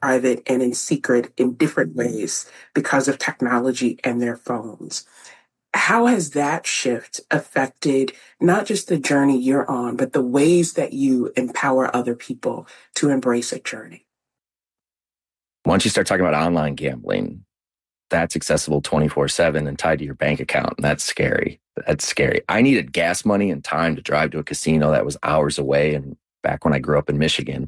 private and in secret in different ways because of technology and their phones. How has that shift affected not just the journey you're on, but the ways that you empower other people to embrace a journey? Once you start talking about online gambling, that's accessible 24/7 and tied to your bank account. And that's scary. That's scary. I needed gas money and time to drive to a casino that was hours away. And back when I grew up in Michigan.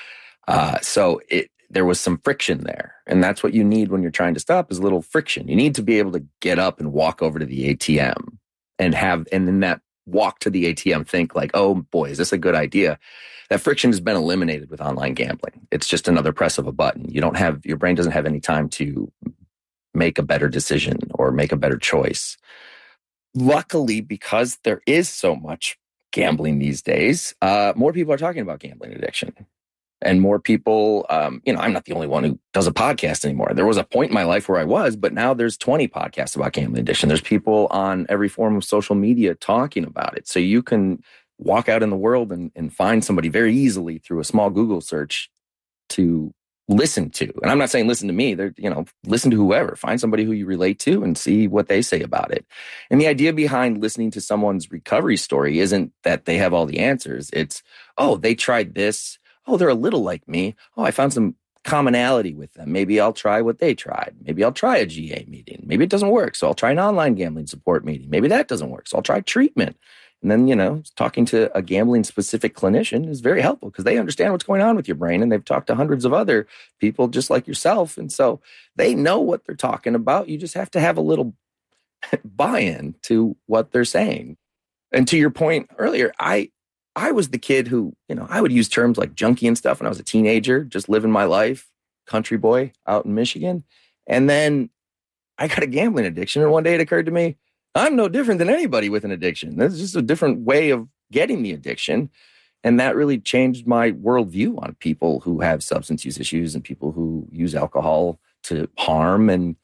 There was some friction there. And that's what you need when you're trying to stop is a little friction. You need to be able to get up and walk over to the ATM and in that walk to the ATM, think like, oh boy, is this a good idea? That friction has been eliminated with online gambling. It's just another press of a button. Your brain doesn't have any time to make a better decision or make a better choice. Luckily, because there is so much gambling these days, more people are talking about gambling addiction. And more people, I'm not the only one who does a podcast anymore. There was a point in my life where I was, but now there's 20 podcasts about gambling addiction. There's people on every form of social media talking about it. So you can walk out in the world and find somebody very easily through a small Google search to listen to. And I'm not saying listen to me. Listen to whoever. Find somebody who you relate to and see what they say about it. And the idea behind listening to someone's recovery story isn't that they have all the answers. It's, oh, they tried this. Oh, they're a little like me. Oh, I found some commonality with them. Maybe I'll try what they tried. Maybe I'll try a GA meeting. Maybe it doesn't work. So I'll try an online gambling support meeting. Maybe that doesn't work. So I'll try treatment. And then, talking to a gambling specific clinician is very helpful because they understand what's going on with your brain and they've talked to hundreds of other people just like yourself. And so they know what they're talking about. You just have to have a little buy-in to what they're saying. And to your point earlier, I was the kid who, I would use terms like junkie and stuff when I was a teenager, just living my life, country boy out in Michigan. And then I got a gambling addiction. And one day it occurred to me, I'm no different than anybody with an addiction. This is just a different way of getting the addiction. And that really changed my worldview on people who have substance use issues and people who use alcohol to harm. And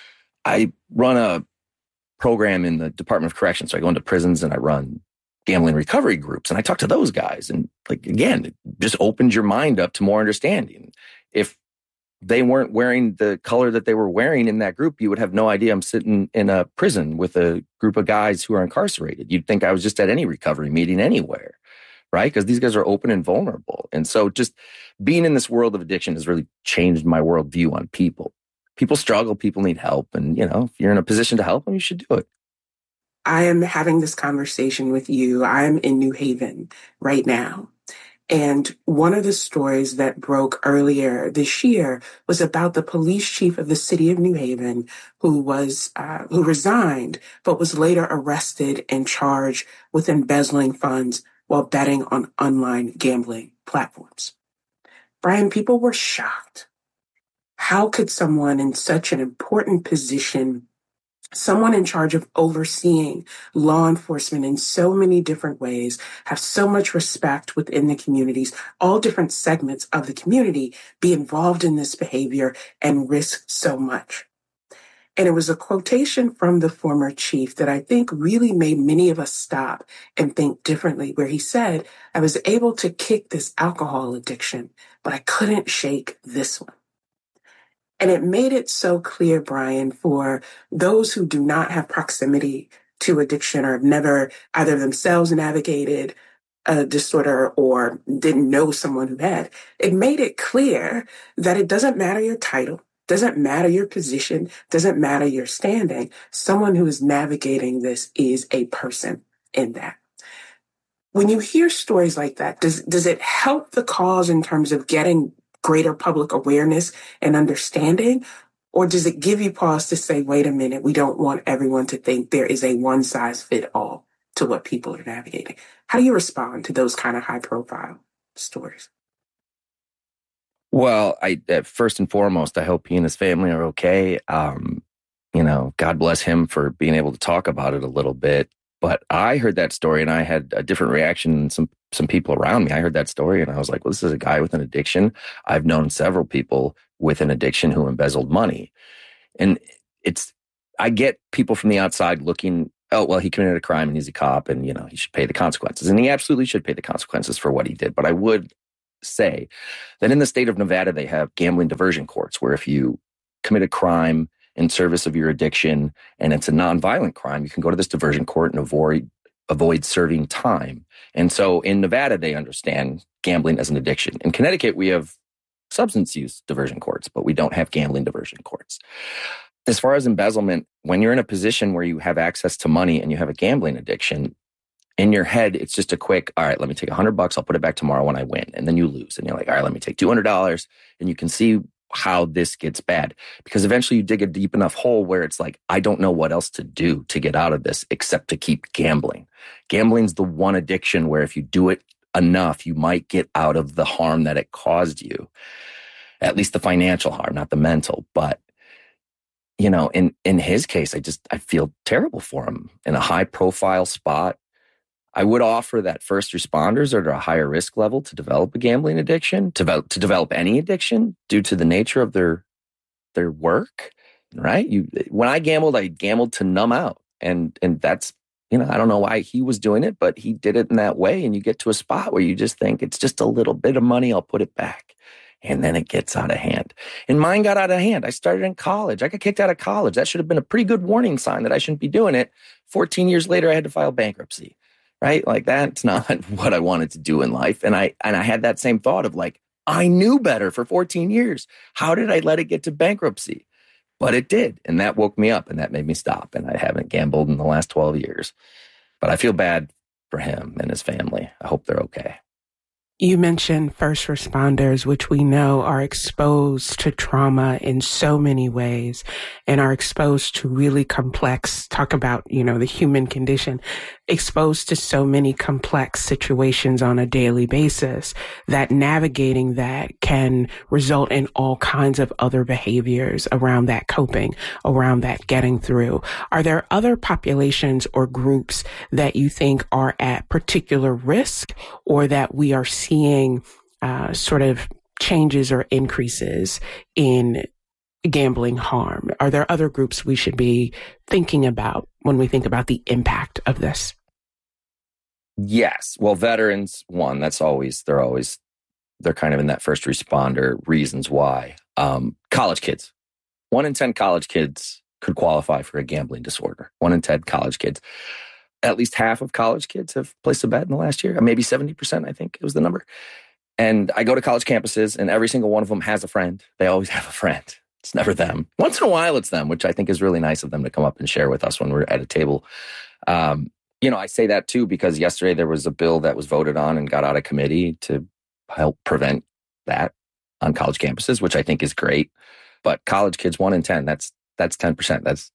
I run a program in the Department of Corrections. So I go into prisons and I run gambling recovery groups. And I talk to those guys. And again, it just opens your mind up to more understanding. If they weren't wearing the color that they were wearing in that group, you would have no idea I'm sitting in a prison with a group of guys who are incarcerated. You'd think I was just at any recovery meeting anywhere, right? Because these guys are open and vulnerable. And so just being in this world of addiction has really changed my worldview on people. People struggle, people need help. And, if you're in a position to help them, you should do it. I am having this conversation with you. I'm in New Haven right now. And one of the stories that broke earlier this year was about the police chief of the city of New Haven who resigned, but was later arrested and charged with embezzling funds while betting on online gambling platforms. Brian, people were shocked. How could someone in such an important position, someone in charge of overseeing law enforcement in so many different ways, have so much respect within the communities, all different segments of the community, be involved in this behavior and risk so much? And it was a quotation from the former chief that I think really made many of us stop and think differently, where he said, I was able to kick this alcohol addiction, but I couldn't shake this one. And it made it so clear, Brian, for those who do not have proximity to addiction or have never either themselves navigated a disorder or didn't know someone who had, it made it clear that it doesn't matter your title, doesn't matter your position, doesn't matter your standing. Someone who is navigating this is a person in that. When you hear stories like that, does it help the cause in terms of getting greater public awareness and understanding? Or does it give you pause to say, wait a minute, we don't want everyone to think there is a one size fit all to what people are navigating? How do you respond to those kind of high profile stories? Well, first and foremost, I hope he and his family are okay. God bless him for being able to talk about it a little bit. But I heard that story and I had a different reaction than some people around me. I heard that story and I was like, well, this is a guy with an addiction. I've known several people with an addiction who embezzled money. And I get people from the outside looking, oh, well, he committed a crime and he's a cop and, he should pay the consequences. And he absolutely should pay the consequences for what he did. But I would say that in the state of Nevada, they have gambling diversion courts where if you commit a crime in service of your addiction and it's a nonviolent crime, you can go to this diversion court and avoid serving time. And so in Nevada, they understand gambling as an addiction. In Connecticut, we have substance use diversion courts, but we don't have gambling diversion courts. As far as embezzlement, when you're in a position where you have access to money and you have a gambling addiction, in your head, it's just a quick, all right, let me take $100. I'll put it back tomorrow when I win. And then you lose. And you're like, all right, let me take $200. And you can see how this gets bad because eventually you dig a deep enough hole where it's like, I don't know what else to do to get out of this except to keep gambling. Gambling's the one addiction where if you do it enough, you might get out of the harm that it caused you, at least the financial harm, not the mental. But, you know, in his case, I feel terrible for him in a high profile spot. I would offer that first responders are at a higher risk level to develop a gambling addiction, to develop any addiction due to the nature of their work, right? When I gambled to numb out. And that's, you know, I don't know why he was doing it, but he did it in that way. And you get to a spot where you just think it's just a little bit of money, I'll put it back. And then it gets out of hand. And mine got out of hand. I started in college. I got kicked out of college. That should have been a pretty good warning sign that I shouldn't be doing it. 14 years later, I had to file bankruptcy. Right? Like that's not what I wanted to do in life. And I had that same thought of like, I knew better for 14 years. How did I let it get to bankruptcy? But it did. And that woke me up and that made me stop. And I haven't gambled in the last 12 years. But I feel bad for him and his family. I hope they're okay. You mentioned first responders, which we know are exposed to trauma in so many ways and are exposed to really complex, talk about, you know, the human condition, exposed to so many complex situations on a daily basis that navigating that can result in all kinds of other behaviors around that coping, around that getting through. Are there other populations or groups that you think are at particular risk or that we are seeing sort of changes or increases in gambling harm? Are there other groups we should be thinking about when we think about the impact of this? Yes. Well, veterans, one, they're kind of in that first responder reasons why. College kids, 1 in 10 college kids could qualify for a gambling disorder. 1 in 10 college kids. At least half of college kids have placed a bet in the last year, maybe 70%, I think it was the number. And I go to college campuses and every single one of them has a friend. They always have a friend. It's never them. Once in a while, it's them, which I think is really nice of them to come up and share with us when we're at a table. You know, I say that too, because yesterday there was a bill that was voted on and got out of committee to help prevent that on college campuses, which I think is great. But college kids, 1 in 10, that's 10%. That's,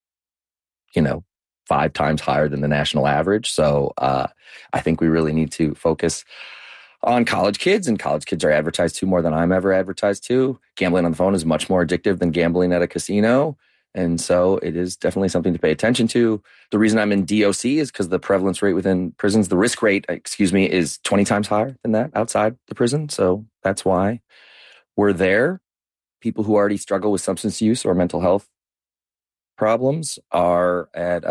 you know, 5 times higher than the national average. So I think we really need to focus on college kids, and college kids are advertised to more than I'm ever advertised to. Gambling on the phone is much more addictive than gambling at a casino. And so it is definitely something to pay attention to. The reason I'm in DOC is because the prevalence rate within prisons, the risk rate, is 20 times higher than that outside the prison. So that's why we're there. People who already struggle with substance use or mental health problems are at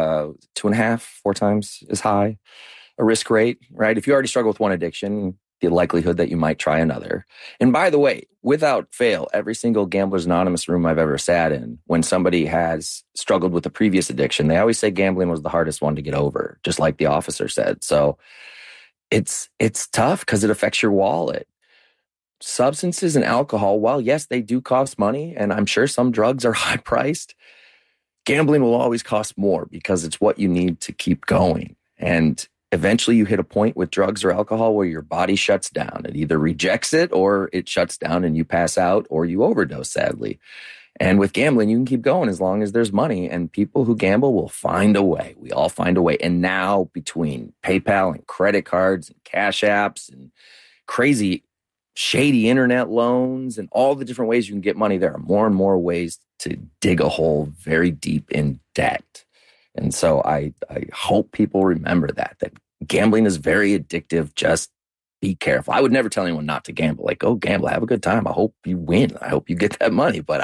2.5, 4 times as high a risk rate, right? If you already struggle with one addiction, the likelihood that you might try another. And by the way, without fail, every single Gamblers Anonymous room I've ever sat in, when somebody has struggled with a previous addiction, they always say gambling was the hardest one to get over, just like the officer said. So it's tough because it affects your wallet. Substances and alcohol, while yes, they do cost money, and I'm sure some drugs are high priced, gambling will always cost more because it's what you need to keep going. And eventually you hit a point with drugs or alcohol where your body shuts down. It either rejects it or it shuts down and you pass out or you overdose, sadly. And with gambling, you can keep going as long as there's money, and people who gamble will find a way. We all find a way. And now between PayPal and credit cards and cash apps and crazy shady internet loans and all the different ways you can get money, there are more and more ways to dig a hole very deep in debt. And so I hope people remember that gambling is very addictive. Just be careful. I would never tell anyone not to gamble. Like, go gamble, have a good time. I hope you win. I hope you get that money. But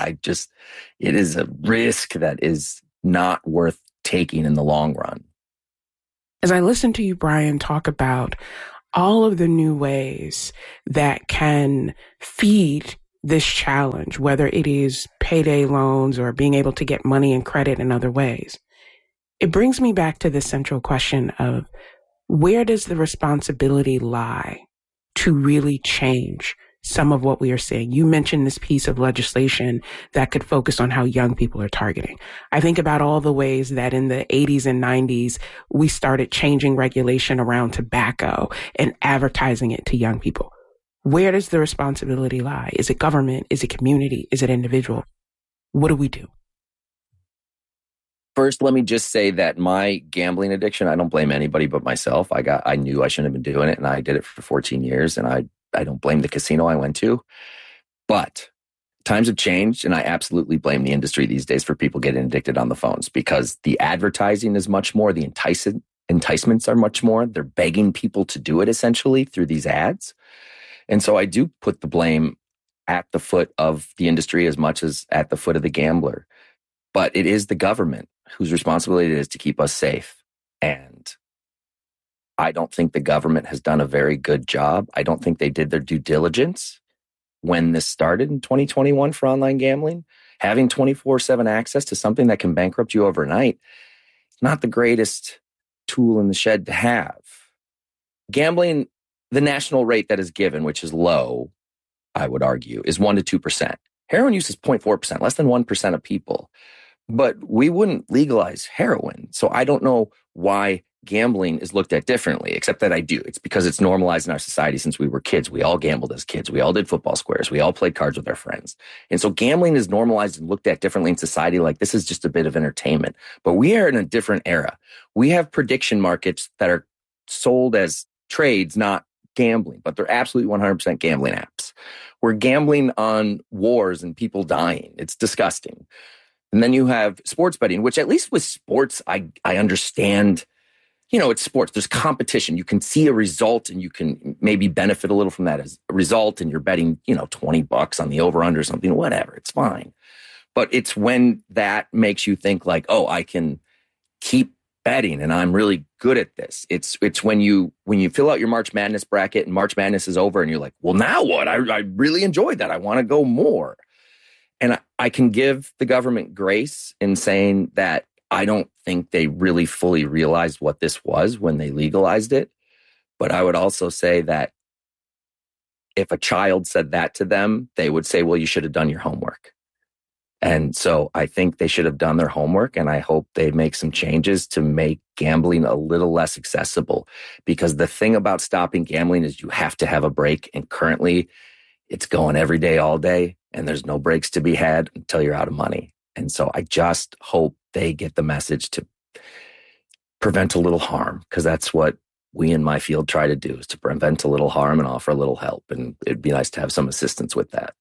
it is a risk that is not worth taking in the long run. As I listen to you, Brian, talk about all of the new ways that can feed this challenge, whether it is payday loans or being able to get money and credit in other ways. It brings me back to the central question of where does the responsibility lie to really change some of what we are seeing? You mentioned this piece of legislation that could focus on how young people are targeting. I think about all the ways that in the 80s and 90s, we started changing regulation around tobacco and advertising it to young people. Where does the responsibility lie? Is it government? Is it community? Is it individual? What do we do? First, let me just say that my gambling addiction, I don't blame anybody but myself. I knew I shouldn't have been doing it, and I did it for 14 years, and I don't blame the casino I went to. But times have changed, and I absolutely blame the industry these days for people getting addicted on the phones, because the advertising is much more, the enticements are much more. They're begging people to do it essentially through these ads. And so I do put the blame at the foot of the industry as much as at the foot of the gambler. But it is the government whose responsibility it is to keep us safe. And I don't think the government has done a very good job. I don't think they did their due diligence when this started in 2021 for online gambling. Having 24/7 access to something that can bankrupt you overnight, not the greatest tool in the shed to have. Gambling, the national rate that is given, which is low, I would argue, is 1% to 2%. Heroin use is 0.4%, less than 1% of people. But we wouldn't legalize heroin. So I don't know why gambling is looked at differently, except that I do. It's because it's normalized in our society since we were kids. We all gambled as kids. We all did football squares. We all played cards with our friends. And so gambling is normalized and looked at differently in society. Like, this is just a bit of entertainment. But we are in a different era. We have prediction markets that are sold as trades, not gambling, but they're absolutely 100% gambling apps. We're gambling on wars and people dying. It's disgusting. And then you have sports betting, which at least with sports, I understand, it's sports. There's competition. You can see a result and you can maybe benefit a little from that as a result. And you're betting, $20 on the over under something, whatever. It's fine. But it's when that makes you think like, oh, I can keep betting and I'm really good at this. It's when you fill out your March Madness bracket and March Madness is over and you're like, well, now what? I really enjoyed that. I want to go more. And I can give the government grace in saying that I don't think they really fully realized what this was when they legalized it. But I would also say that if a child said that to them, they would say, well, you should have done your homework. And so I think they should have done their homework, and I hope they make some changes to make gambling a little less accessible. Because the thing about stopping gambling is you have to have a break. And currently it's going every day, all day. And there's no breaks to be had until you're out of money. And so I just hope they get the message to prevent a little harm, because that's what we in my field try to do, is to prevent a little harm and offer a little help. And it'd be nice to have some assistance with that.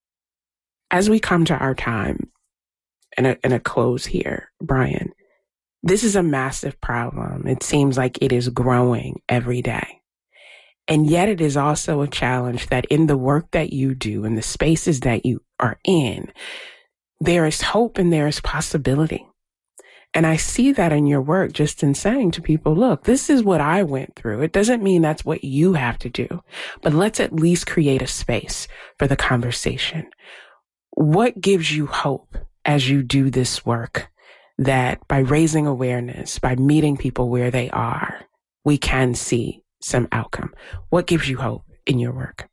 As we come to our time and a close here, Brian, this is a massive problem. It seems like it is growing every day. And yet it is also a challenge that in the work that you do, in the spaces that you are in, there is hope and there is possibility. And I see that in your work, just in saying to people, look, this is what I went through. It doesn't mean that's what you have to do, but let's at least create a space for the conversation. What gives you hope as you do this work, that by raising awareness, by meeting people where they are, we can see some outcome? What gives you hope in your work?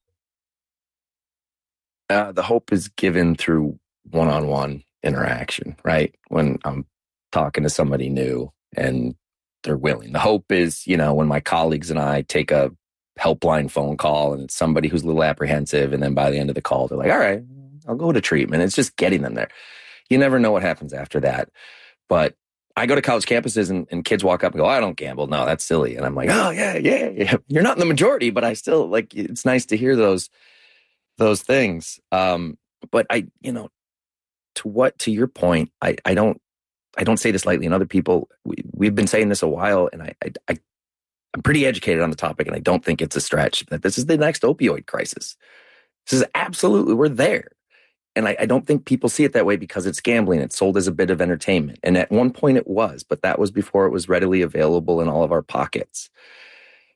The hope is given through one-on-one interaction, right? When I'm talking to somebody new and they're willing. The hope is, when my colleagues and I take a helpline phone call and it's somebody who's a little apprehensive, and then by the end of the call, they're like, all right, I'll go to treatment. It's just getting them there. You never know what happens after that. But I go to college campuses and kids walk up and go, I don't gamble. No, that's silly. And I'm like, oh, yeah. You're not in the majority, but I still it's nice to hear those things. But to your point, I don't say this lightly. And other people, we've been saying this a while, and I'm pretty educated on the topic, and I don't think it's a stretch that this is the next opioid crisis. This is absolutely, we're there. And I don't think people see it that way because it's gambling. It's sold as a bit of entertainment. And at one point it was, but that was before it was readily available in all of our pockets.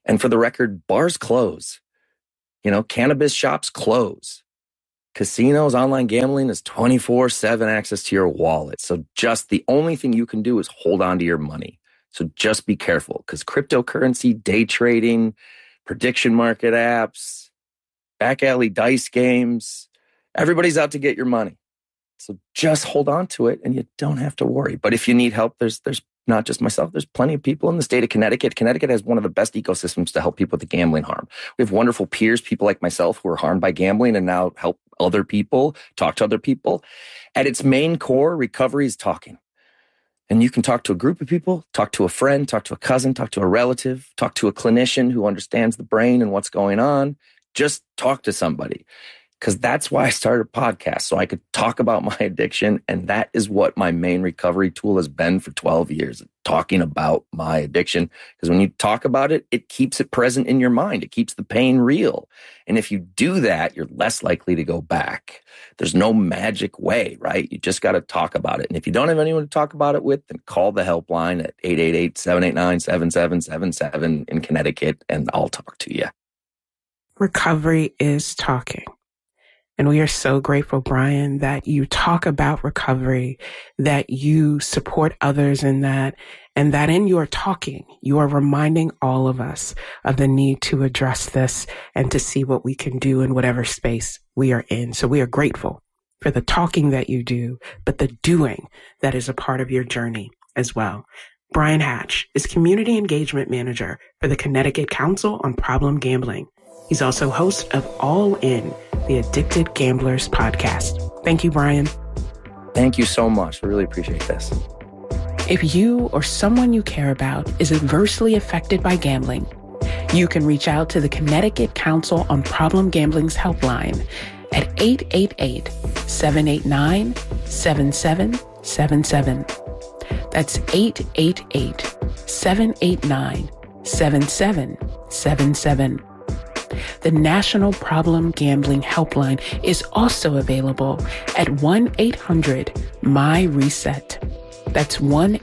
And for the record, bars close. Cannabis shops close. Casinos, online gambling is 24/7 access to your wallet. So just the only thing you can do is hold on to your money. So just be careful, because cryptocurrency, day trading, prediction market apps, back alley dice games, everybody's out to get your money. So just hold on to it and you don't have to worry. But if you need help, there's not just myself, there's plenty of people in the state of Connecticut. Connecticut has one of the best ecosystems to help people with the gambling harm. We have wonderful peers, people like myself who are harmed by gambling and now help other people, talk to other people. At its main core, recovery is talking. And you can talk to a group of people, talk to a friend, talk to a cousin, talk to a relative, talk to a clinician who understands the brain and what's going on. Just talk to somebody. Because that's why I started a podcast, so I could talk about my addiction. And that is what my main recovery tool has been for 12 years, talking about my addiction. Because when you talk about it, it keeps it present in your mind. It keeps the pain real. And if you do that, you're less likely to go back. There's no magic way, right? You just got to talk about it. And if you don't have anyone to talk about it with, then call the helpline at 888-789-7777 in Connecticut, and I'll talk to you. Recovery is talking. And we are so grateful, Brian, that you talk about recovery, that you support others in that, and that in your talking, you are reminding all of us of the need to address this and to see what we can do in whatever space we are in. So we are grateful for the talking that you do, but the doing that is a part of your journey as well. Brian Hatch is Community Engagement Manager for the Connecticut Council on Problem Gambling. He's also host of All In, the Addicted Gamblers podcast. Thank you, Brian. Thank you so much. I really appreciate this. If you or someone you care about is adversely affected by gambling, you can reach out to the Connecticut Council on Problem Gambling's helpline at 888-789-7777. That's 888-789-7777. The National Problem Gambling Helpline is also available at 1-800-MY-RESET. That's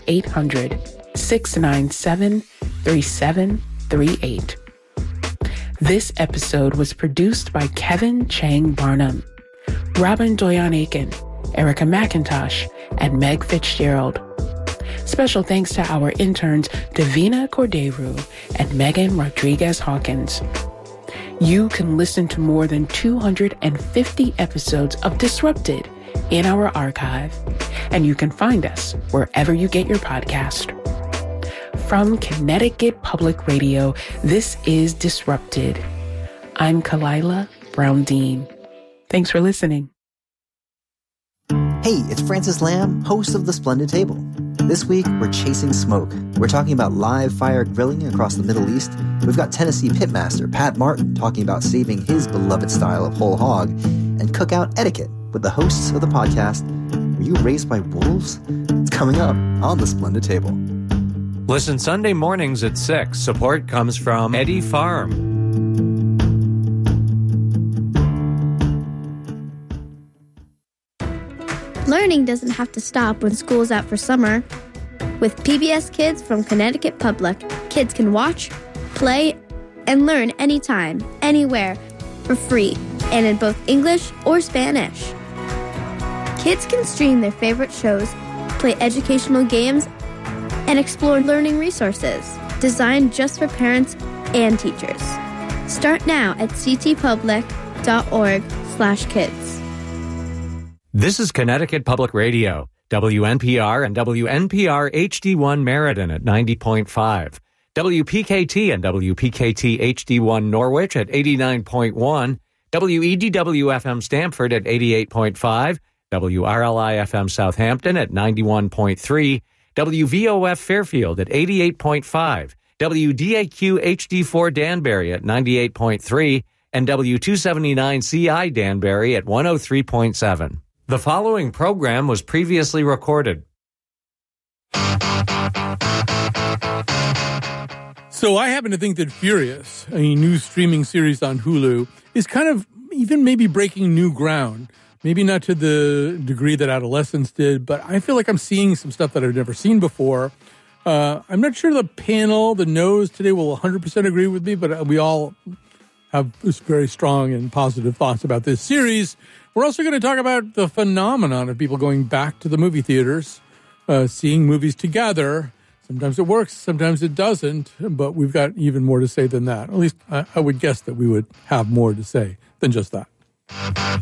1-800-697-3738. This episode was produced by Kevin Chang Barnum, Robin Doyon-Aiken, Erica McIntosh, and Meg Fitzgerald. Special thanks to our interns Davina Corderu and Megan Rodriguez-Hawkins. You can listen to more than 250 episodes of Disrupted in our archive, and you can find us wherever you get your podcast. From Connecticut Public Radio, this is Disrupted. I'm Kalila Brown-Dean. Thanks for listening. Hey, it's Francis Lamb, host of The Splendid Table. This week, we're chasing smoke. We're talking about live fire grilling across the Middle East. We've got Tennessee pitmaster Pat Martin talking about saving his beloved style of whole hog, and cookout etiquette with the hosts of the podcast, Were You Raised by Wolves? It's coming up on The Splendid Table. Listen Sunday mornings at 6. Support comes from Eddie Farm. Learning doesn't have to stop when school's out for summer. With PBS Kids from Connecticut Public, kids can watch, play, and learn anytime, anywhere, for free, and in both English or Spanish. Kids can stream their favorite shows, play educational games, and explore learning resources designed just for parents and teachers. Start now at ctpublic.org/kids. This is Connecticut Public Radio, WNPR and WNPR HD1 Meriden at 90.5, WPKT and WPKT HD1 Norwich at 89.1, WEDW-FM Stamford at 88.5, WRLI-FM Southampton at 91.3, WVOF Fairfield at 88.5, WDAQ HD4 Danbury at 98.3, and W279CI Danbury at 103.7. The following program was previously recorded. So I happen to think that Furious, a new streaming series on Hulu, is kind of even maybe breaking new ground. Maybe not to the degree that Adolescence did, but I feel like I'm seeing some stuff that I've never seen before. I'm not sure the panel, the no's today, will 100% agree with me, but we all have very strong and positive thoughts about this series. We're also going to talk about the phenomenon of people going back to the movie theaters, seeing movies together. Sometimes it works, sometimes it doesn't, but we've got even more to say than that. At least I would guess that we would have more to say than just that.